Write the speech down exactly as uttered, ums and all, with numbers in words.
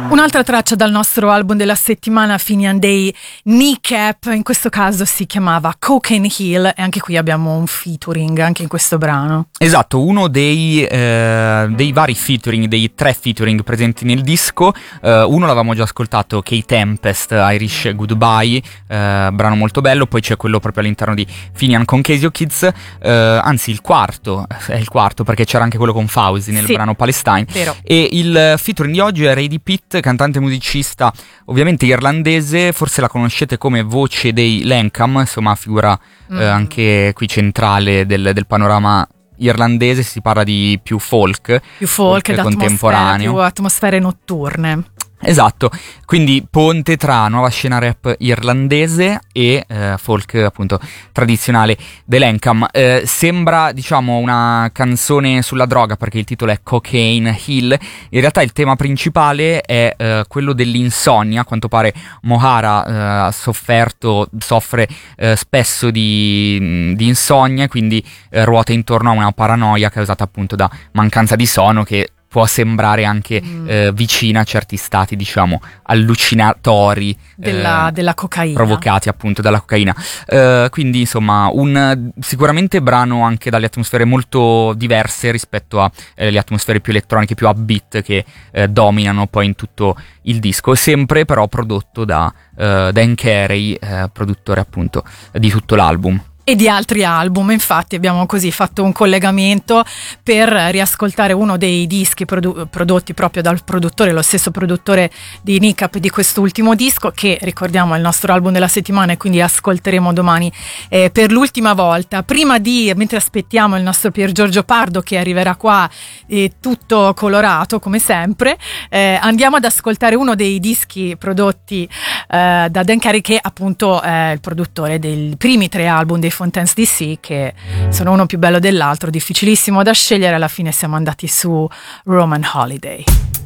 Un'altra traccia dal nostro album della settimana, Finian Day, Kneecap, in questo caso si chiamava Cocaine Hill, e anche qui abbiamo un featuring anche in questo brano. Esatto, uno dei, eh, dei vari featuring, dei tre featuring presenti nel disco. eh, uno l'avevamo già ascoltato, K-Tempest, Irish Goodbye, eh, brano molto bello. Poi c'è quello proprio all'interno di Finian con Casio Kids, eh, anzi il quarto, è il quarto perché c'era anche quello con Fauzi nel sì, brano Palestine. vero. E il featuring di oggi è Rady Pitt, cantante musicista ovviamente irlandese. Forse la conoscete come voce dei Lankham, insomma figura mm. eh, anche qui centrale del, del panorama irlandese. Si parla di più folk, più folk, folk contemporaneo, più atmosfere notturne. Esatto, quindi ponte tra nuova scena rap irlandese e eh, folk appunto tradizionale dell'Encam. Eh, sembra diciamo una canzone sulla droga perché il titolo è Cocaine Hill. In realtà il tema principale è eh, quello dell'insonnia. A quanto pare Mohara eh, ha sofferto, soffre eh, spesso di, di insonnia, quindi eh, ruota intorno a una paranoia causata appunto da mancanza di sonno, che può sembrare anche mm. eh, vicina a certi stati, diciamo, allucinatori della, eh, della cocaina, provocati appunto dalla cocaina. Eh, quindi insomma un sicuramente brano anche dalle atmosfere molto diverse rispetto alle eh, atmosfere più elettroniche, più upbeat che eh, dominano poi in tutto il disco, sempre però prodotto da eh, Dan Carey, eh, produttore appunto di tutto l'album. E di altri album. Infatti abbiamo così fatto un collegamento per riascoltare uno dei dischi produ- prodotti proprio dal produttore, lo stesso produttore di Kneecap, di quest'ultimo disco, che ricordiamo è il nostro album della settimana e quindi ascolteremo domani eh, per l'ultima volta. Prima di, mentre aspettiamo il nostro Pier Giorgio Pardo che arriverà qua eh, tutto colorato come sempre, eh, andiamo ad ascoltare uno dei dischi prodotti eh, da Dan Carey, che appunto è il produttore dei primi tre album dei Fontaines D C, che sono uno più bello dell'altro, difficilissimo da scegliere. Alla fine siamo andati su Roman Holiday.